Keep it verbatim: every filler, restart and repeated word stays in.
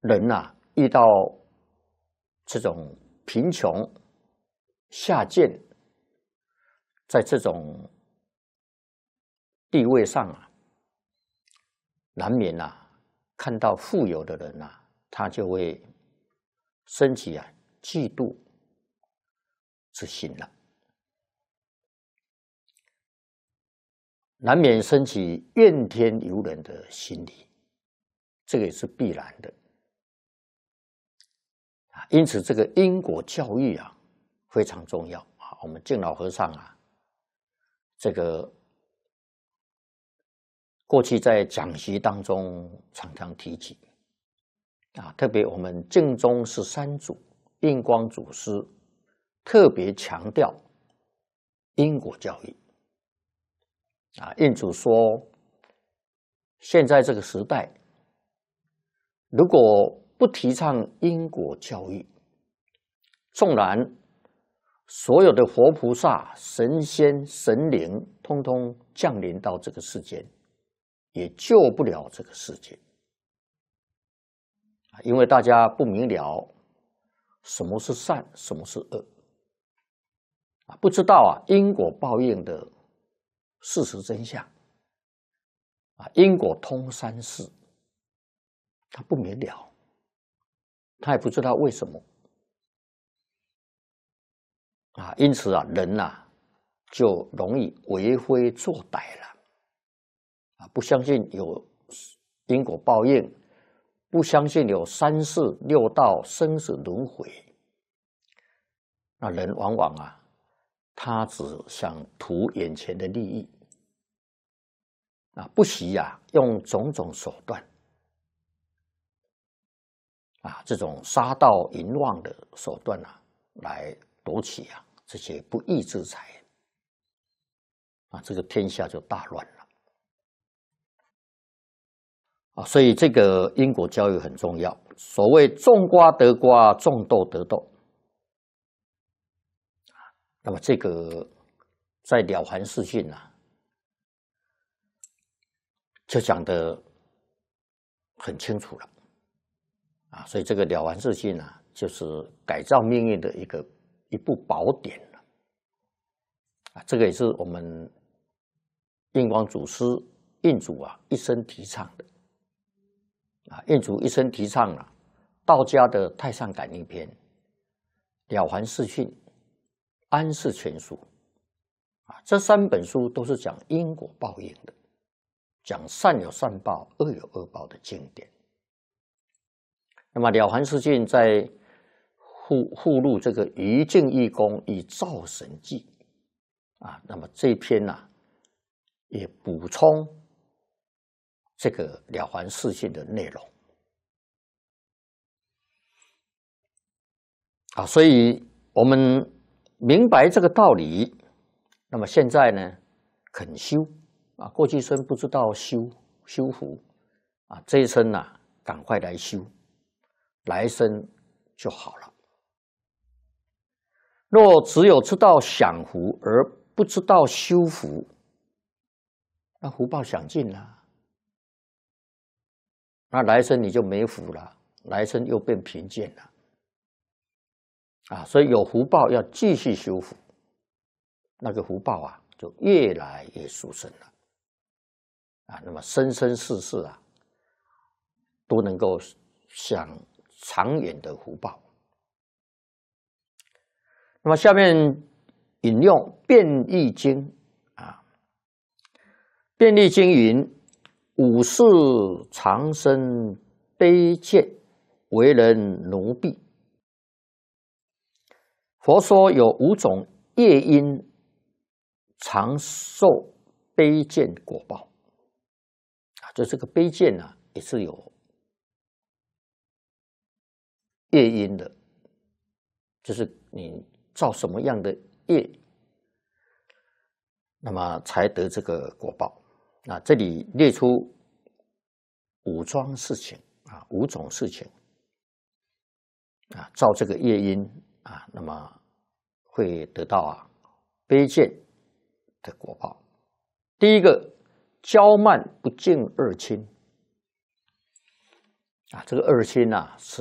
人呐、啊，遇到这种贫穷、下贱，在这种地位上啊，难免啊，看到富有的人啊，他就会升起啊嫉妒之心了，难免升起怨天尤人的心理，这个也是必然的。因此，这个因果教育啊非常重要啊。我们敬老和尚啊，这个过去在讲习当中常常提起啊，特别我们净宗十三祖印光祖师特别强调因果教育啊。印祖说，现在这个时代，如果不提倡因果教育，纵然所有的活菩萨、神仙、神灵通通降临到这个世间，也救不了这个世界，因为大家不明了什么是善，什么是恶，不知道啊因果报应的事实真相，啊因果通三世，他不明了。他也不知道为什么啊，因此啊，人呐、啊、就容易为非作歹了啊，不相信有因果报应，不相信有三世六道生死轮回。那人往往啊，他只想图眼前的利益啊，不惜啊用种种手段。啊，这种杀盗淫妄的手段啊，来夺取啊这些不义之财，啊，这个天下就大乱了。啊，所以这个因果教育很重要。所谓种瓜得瓜，种豆得豆。那么这个在《了凡四训》啊，就讲得很清楚了。啊，所以这个《了凡四训》啊，就是改造命运的一个一部宝典了。啊，这个也是我们印光祖师印祖啊一生提倡的。啊，印祖一生提倡了道家的《太上感应篇》、《了凡四训》、《安世全书》啊，这三本书都是讲因果报应的，讲善有善报、恶有恶报的经典。那么《了凡四训》在附附录这个余净义功与造神记啊，那么这一篇呢、啊，也补充这个《了凡四训》的内容啊，所以我们明白这个道理，那么现在呢，肯修啊，过去生不知道修修福啊，这一生呐、啊，赶快来修。来生就好了。若只有知道享福而不知道修福，那福报享尽了，那来生你就没福了，来生又变贫贱了。啊，所以有福报要继续修福，那个福报啊，就越来越殊胜了。啊，那么生生世世啊，都能够享长远的福报。那么下面引用《变易经》啊，《变易经》云：“五世长生卑贱，为人奴婢。”佛说有五种业因长受卑贱果报啊，就这个卑贱呢、啊，也是有业因的，就是你造什么样的业，那么才得这个果报。那这里列出五桩事情啊，五种事情啊，造这个业因啊，那么会得到啊卑贱的果报。第一个，骄慢不敬二亲啊，这个二心呐是